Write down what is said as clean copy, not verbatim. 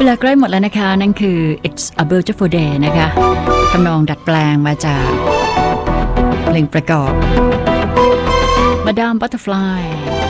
ลาใกล้หมดแล้วนะคะนั่นคือ It's a Beautiful Day นะคะทำนองดัดแปลงมาจากเพลงประกอบ Madame Butterfly